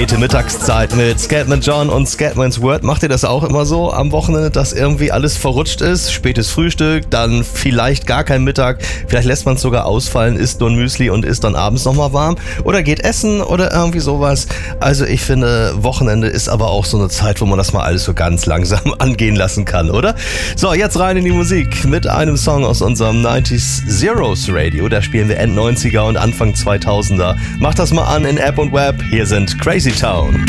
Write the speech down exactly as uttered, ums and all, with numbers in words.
Späte Mittagszeit mit Scatman John und Scatman's Word. Macht ihr das auch immer so am Wochenende, dass irgendwie alles verrutscht ist? Spätes Frühstück, dann vielleicht gar kein Mittag, vielleicht lässt man es sogar ausfallen, isst nur ein Müsli und isst dann abends nochmal warm oder geht essen oder irgendwie sowas. Also ich finde, Wochenende ist aber auch so eine Zeit, wo man das mal alles so ganz langsam angehen lassen kann, oder? So, jetzt rein in die Musik mit einem Song aus unserem neunziger Zeros Radio. Da spielen wir End neunziger und Anfang zweitausender. Macht das mal an in App und Web. Hier sind Crazy Town.